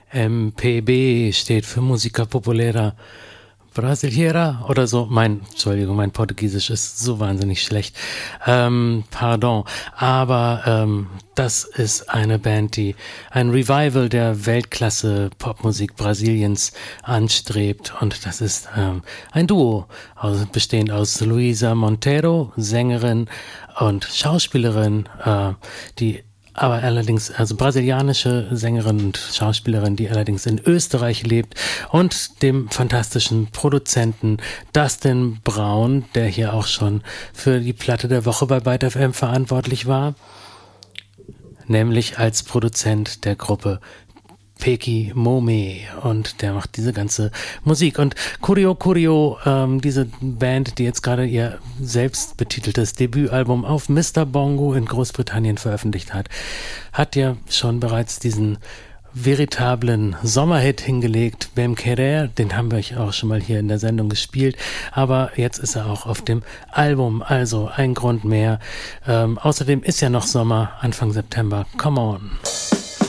MPB steht für Música Popular Brasileira oder so. Entschuldigung, mein Portugiesisch ist so wahnsinnig schlecht. Pardon. Aber das ist eine Band, die ein Revival der Weltklasse Popmusik Brasiliens anstrebt. Und das ist ein Duo, bestehend aus Luisa Monteiro, Sängerin und Schauspielerin, die aber allerdings, also brasilianische Sängerin und Schauspielerin, die allerdings in Österreich lebt, und dem fantastischen Produzenten Dustin Braun, der hier auch schon für die Platte der Woche bei Byte FM verantwortlich war, nämlich als Produzent der Gruppe Peki Mome, und der macht diese ganze Musik. Und Curio Curio, diese Band, die jetzt gerade ihr selbst betiteltes Debütalbum auf Mr. Bongo in Großbritannien veröffentlicht hat ja schon bereits diesen veritablen Sommerhit hingelegt, Bem Querer, den haben wir euch auch schon mal hier in der Sendung gespielt, aber jetzt ist er auch auf dem Album, also ein Grund mehr. Außerdem ist ja noch Sommer, Anfang September, come on.